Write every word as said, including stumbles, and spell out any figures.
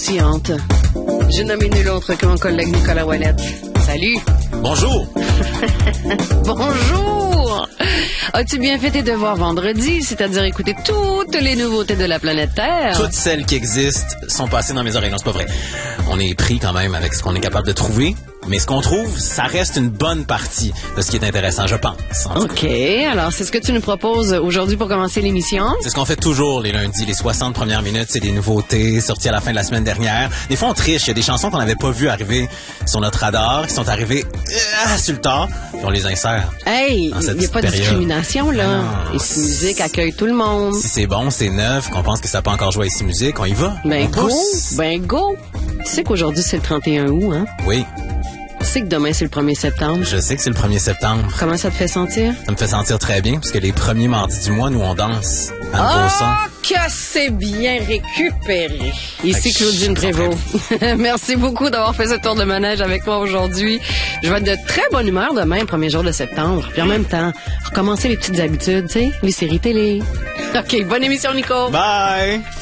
croustillante. J'ai nommé nul autre que mon collègue Nicolas Ouellette. Salut! Bonjour! Bonjour! As-tu bien fait tes devoirs vendredi, c'est-à-dire écouter toutes les nouveautés de la planète Terre? Toutes celles qui existent sont passées dans mes oreilles. Non, c'est pas vrai. On est pris quand même avec ce qu'on est capable de trouver. Mais ce qu'on trouve, ça reste une bonne partie de ce qui est intéressant, je pense. OK. Alors, c'est ce que tu nous proposes aujourd'hui pour commencer l'émission? C'est ce qu'on fait toujours les lundis. Les soixante premières minutes, c'est des nouveautés sorties à la fin de la semaine dernière. Des fois, on triche. Il y a des chansons qu'on n'avait pas vues arriver sur notre radar, qui sont arrivées euh, sur le tard, puis on les insère. Hey, il n'y a pas de discrimination, là. Ah Ici Musique accueille tout le monde. Si c'est bon, c'est neuf, qu'on pense que ça peut encore jouer à Ici Musique, on y va. Ben on go! pousse. Ben go! Tu sais qu'aujourd'hui, c'est le trente et un août, hein? Oui. Tu sais que demain, c'est le premier septembre. Je sais que c'est le premier septembre. Comment ça te fait sentir? Ça me fait sentir très bien, parce que les premiers mardis du mois, nous, on danse à nouveau son. Oh, que c'est bien récupéré. Ici Claudine Prévost. Merci beaucoup d'avoir fait ce tour de manège avec moi aujourd'hui. Je vais être de très bonne humeur demain, premier jour de septembre. Puis en même temps, recommencer les petites habitudes, tu sais, les séries télé. OK, bonne émission, Nico. Bye!